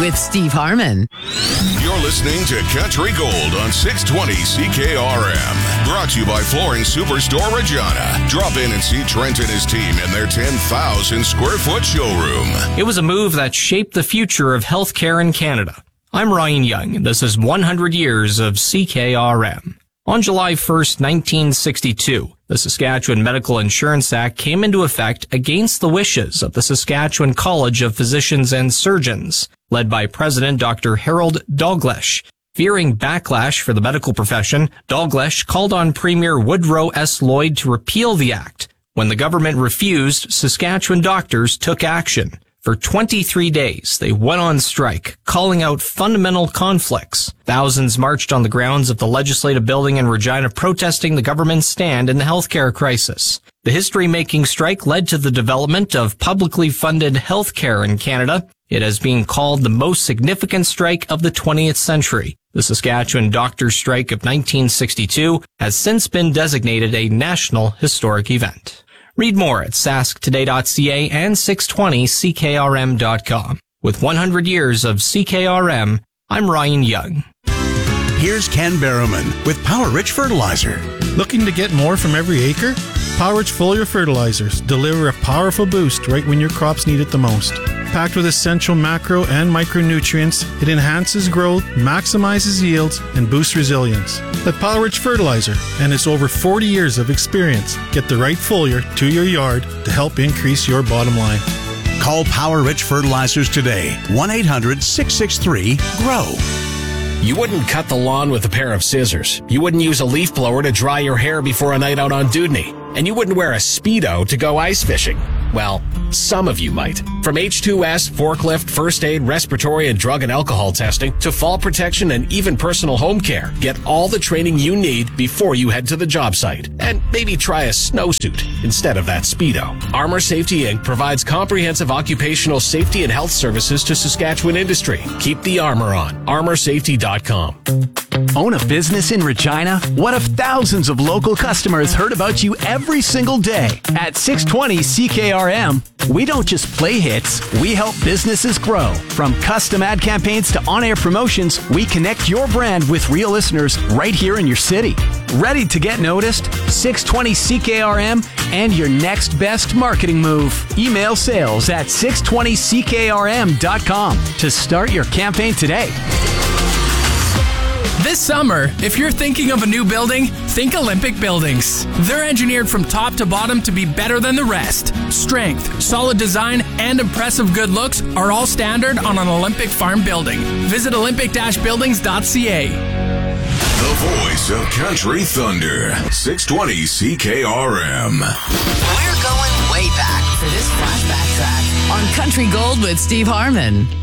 with Steve Harmon. You're listening to Country Gold on 620 CKRM. Brought to you by Flooring Superstore Regina. Drop in and see Trent and his team in their 10,000 square foot showroom. It was a move that shaped the future of healthcare in Canada. I'm Ryan Young, and this is 100 years of CKRM. On July 1st, 1962, the Saskatchewan Medical Insurance Act came into effect against the wishes of the Saskatchewan College of Physicians and Surgeons, led by President Dr. Harold Dalgleish. Fearing backlash for the medical profession, Dalgleish called on Premier Woodrow S. Lloyd to repeal the act. When the government refused, Saskatchewan doctors took action. For 23 days, they went on strike, calling out fundamental conflicts. Thousands marched on the grounds of the Legislative Building in Regina protesting the government's stand in the healthcare crisis. The history-making strike led to the development of publicly funded healthcare in Canada. It has been called the most significant strike of the 20th century. The Saskatchewan Doctors' Strike of 1962 has since been designated a national historic event. Read more at sasktoday.ca and 620ckrm.com. With 100 years of CKRM, I'm Ryan Young. Here's Ken Barrowman with Power Rich Fertilizer. Looking to get more from every acre? Power Rich foliar fertilizers deliver a powerful boost right when your crops need it the most. Packed with essential macro and micronutrients, it enhances growth, maximizes yields, and boosts resilience. Let Power Rich Fertilizer and its over 40 years of experience get the right foliar to your yard to help increase your bottom line. Call Power Rich Fertilizers today. 1-800-663-GROW. You wouldn't cut the lawn with a pair of scissors. You wouldn't use a leaf blower to dry your hair before a night out on Dudney. And you wouldn't wear a Speedo to go ice fishing. Well, some of you might. From H2S, forklift, first aid, respiratory, and drug and alcohol testing to fall protection and even personal home care. Get all the training you need before you head to the job site. And maybe try a snowsuit instead of that Speedo. Armor Safety Inc. provides comprehensive occupational safety and health services to Saskatchewan industry. Keep the armor on. ArmorSafety.com. Own a business in Regina? What if thousands of local customers heard about you every single day? At 620 CKRM, we don't just play hits, we help businesses grow. From custom ad campaigns to on-air promotions, we connect your brand with real listeners right here in your city. Ready to get noticed? 620 CKRM and your next best marketing move. Email sales at 620ckrm.com to start your campaign today. This summer, if you're thinking of a new building, think Olympic Buildings. They're engineered from top to bottom to be better than the rest. Strength, solid design, and impressive good looks are all standard on an Olympic farm building. Visit olympic-buildings.ca. The voice of Country Thunder, 620 CKRM. We're going way back for this flashback track on Country Gold with Steve Harmon.